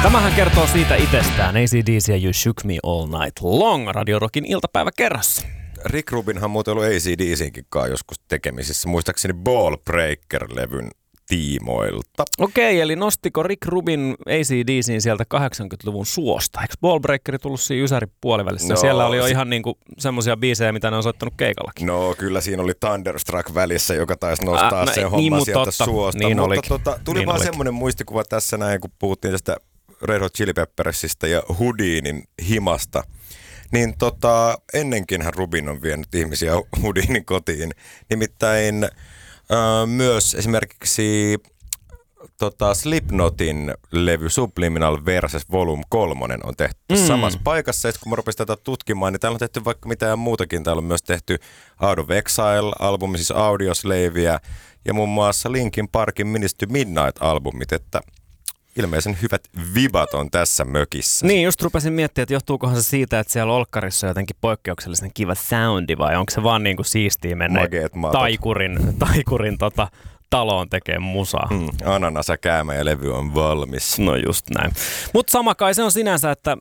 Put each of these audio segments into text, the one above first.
Tämähän kertoo siitä itsestään. AC/DC ja You Shook Me All Night Long. Radio Rockin iltapäivä kerrassa. Rick Rubinhan muuten ollut AC/DC:nkin kanssa joskus tekemisissä. Muistaakseni Ball Breaker-levyn tiimoilta. Okei, eli nostiko Rick Rubin AC/DC:n sieltä 80-luvun suosta? Eikö Ball Breakeri tullut siinä Ysäri puolivälissä? No, siellä oli jo ihan niinku semmoisia biisejä, mitä ne on soittanut keikallakin. No kyllä siinä oli Thunderstruck välissä, joka taisi nostaa sen homman niin, sieltä totta. suosta. Niin mutta tuli niin vaan semmoinen muistikuva tässä näin, kun puhuttiin tästä Red Hot Chili Peppersistä ja Houdinin himasta. Niin ennenkinhän Rubin on vienyt ihmisiä Houdinin kotiin. Nimittäin myös esimerkiksi Slipknotin levy Subliminal Versus Volume 3 on tehty samassa paikassa. Ja kun mä rupesin tätä tutkimaan, niin täällä on tehty vaikka mitään muutakin. Täällä on myös tehty Out of Exile-albumi, siis Audioslavea ja muun muassa Linkin Parkin Ministry Midnight-albumit, että ilmeisen hyvät vibat on tässä mökissä. Niin, just rupesin miettimään, että johtuukohan se siitä, että siellä olkkarissa on jotenkin poikkeuksellisen kiva soundi, vai onko se vaan niinku siistiä mennä taikurin taloon tekee musaa. Ananasa käämä ja levy on valmis. No just näin. Mutta sama kai se on sinänsä, että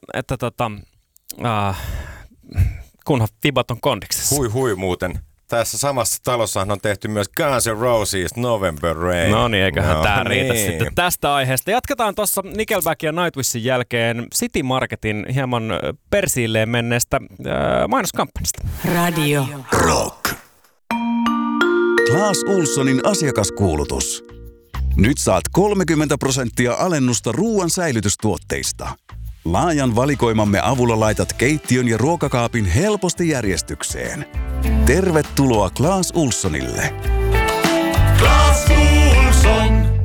kunhan vibat on kondiksessa. Hui muuten. Tässä samassa talossahan on tehty myös Guns N' Roses November Rain. No niin, eiköhän tää riitä sitten tästä aiheesta. Jatketaan tuossa Nickelback ja Nightwishin jälkeen City Marketin hieman persiilleen menneestä mainoskampanjasta. Radio Rock. Claes Ohlsonin asiakaskuulutus. Nyt saat 30% alennusta ruoan säilytystuotteista. Laajan valikoimamme avulla laitat keittiön ja ruokakaapin helposti järjestykseen. Tervetuloa Claes Ohlsonille. Claes Ohlson.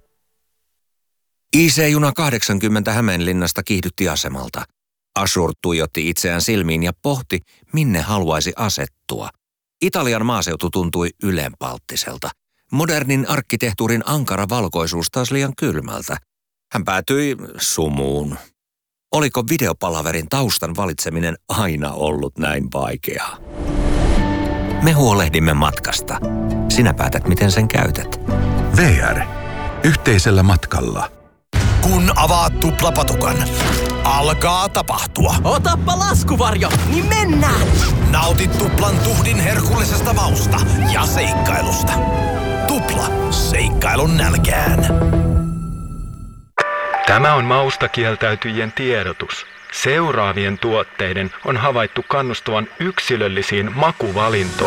IC-juna 80 Hämeenlinnasta kiihdytti asemalta. Ashur tuijotti itseään silmiin ja pohti, minne haluaisi asettua. Italian maaseutu tuntui ylenpalttiselta. Modernin arkkitehtuurin ankara valkoisuus taas liian kylmältä. Hän päätyi sumuun. Oliko videopalaverin taustan valitseminen aina ollut näin vaikeaa? Me huolehdimme matkasta. Sinä päätät, miten sen käytät. VR. Yhteisellä matkalla. Kun avaat tuplapatukan, alkaa tapahtua. Otappa laskuvarjo, niin mennään! Nautit tuplan tuhdin herkullisesta mausta ja seikkailusta. Tupla. Seikkailun nälkään. Tämä on mausta kieltäytyjien tiedotus. Seuraavien tuotteiden on havaittu kannustavan yksilöllisiin makuvalintoihin.